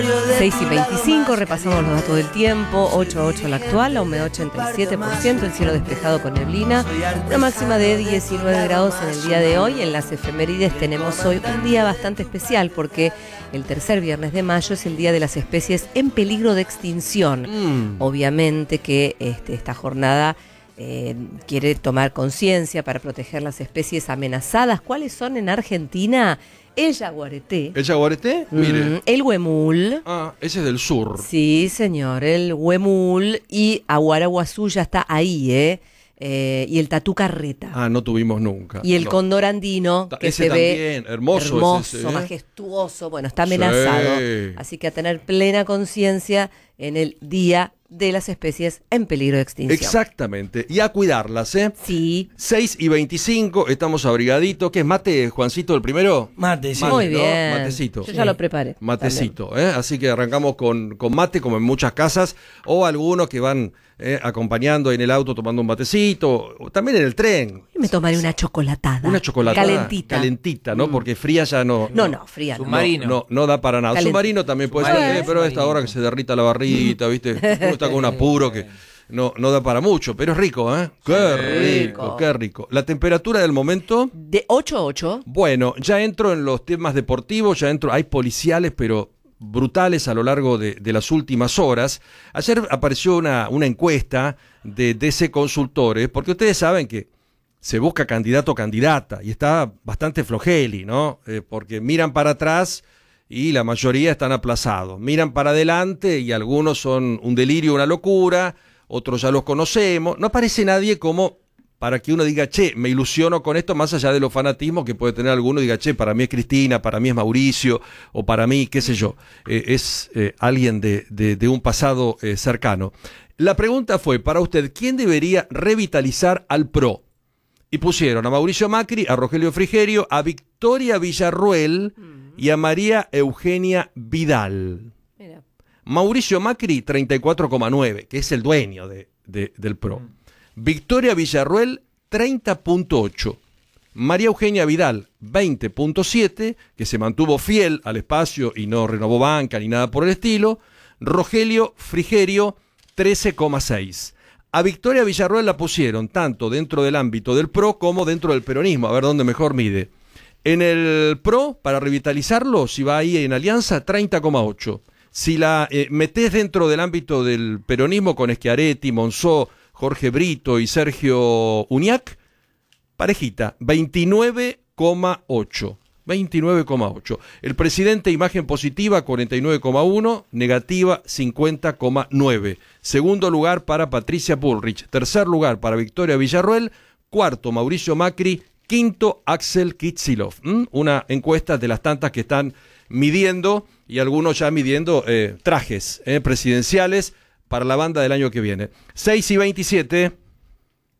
6:25, repasamos los datos del tiempo. 8:08 la actual, la humedad 87%, el cielo despejado con neblina, una máxima de 19 grados en el día de hoy. En las efemérides tenemos hoy un día bastante especial porque el tercer viernes de mayo es el día de las especies en peligro de extinción. Obviamente que esta jornada quiere tomar conciencia para proteger las especies amenazadas. ¿Cuáles son en Argentina? El yaguareté. ¿El yaguareté? Mire. El huemul. Ah, ese es del sur. Sí, señor, el huemul y Aguaraguazú ya está ahí, y el tatú carreta. Ah, no tuvimos nunca. Y el cóndor andino, que ese se también, ve hermoso ese, majestuoso, bueno, está amenazado. Sí. Así que a tener plena conciencia en el Día de las Especies en Peligro de Extinción. Exactamente, y a cuidarlas, ¿eh? Sí. 6:25, estamos abrigaditos. ¿Qué es mate, Juancito, el primero? Mate, sí. Muy ¿no? bien. Matecito. Yo ya lo preparé. Matecito, así que arrancamos con mate, como en muchas casas, o algunos que van acompañando en el auto tomando un matecito, o también en el tren. Me tomaré una chocolatada. Una chocolatada calentita, ¿no? Porque fría ya no. No, fría. No. Submarino. No da para nada. Calentita. Submarino también puede ser, pero a esta hora que se derrita la barrita, ¿viste? Uno está con un apuro que no da para mucho, pero es rico, ¿eh? Qué rico. La temperatura del momento. De 8:08. Bueno, ya entro en los temas deportivos, hay policiales, pero brutales a lo largo de las últimas horas. Ayer apareció una encuesta de DC Consultores, porque ustedes saben que se busca candidato o candidata, y está bastante flojeli, ¿no? Porque miran para atrás y la mayoría están aplazados. Miran para adelante y algunos son un delirio, una locura, otros ya los conocemos. No aparece nadie como para que uno diga, che, me ilusiono con esto, más allá de los fanatismos que puede tener alguno, diga, che, para mí es Cristina, para mí es Mauricio, o para mí, qué sé yo, es alguien de un pasado cercano. La pregunta fue, para usted, ¿quién debería revitalizar al PRO? Y pusieron a Mauricio Macri, a Rogelio Frigerio, a Victoria Villarruel y a María Eugenia Vidal. Mira. Mauricio Macri, 34,9, que es el dueño del PRO. Victoria Villarruel, 30,8. María Eugenia Vidal, 20,7, que se mantuvo fiel al espacio y no renovó banca ni nada por el estilo. Rogelio Frigerio, 13,6. A Victoria Villarruel la pusieron tanto dentro del ámbito del PRO como dentro del peronismo, a ver dónde mejor mide. En el PRO, para revitalizarlo, si va ahí en alianza, 30,8. Si la metés dentro del ámbito del peronismo con Schiaretti, Monzó, Jorge Brito y Sergio Uñac, parejita, 29,8. 29,8. El presidente, imagen positiva, 49,1, negativa, 50,9. Segundo lugar para Patricia Bullrich. Tercer lugar para Victoria Villarruel. Cuarto, Mauricio Macri. Quinto, Axel Kicillof. Una encuesta de las tantas que están midiendo, y algunos ya midiendo trajes presidenciales para la banda del año que viene. 6:27.